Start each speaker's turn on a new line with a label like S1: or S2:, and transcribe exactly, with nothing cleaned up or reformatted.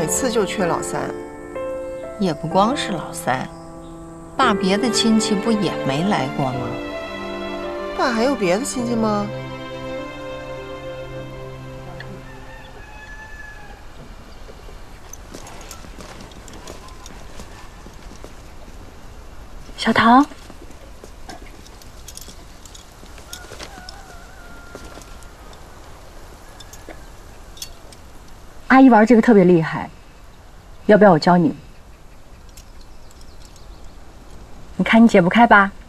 S1: 每次就缺老三。
S2: 也不光是老三，爸别的亲戚不也没来过吗？
S1: 爸还有别的亲戚吗？
S3: 小桃，阿姨玩这个特别厉害，要不要我教你？你看你解不开吧？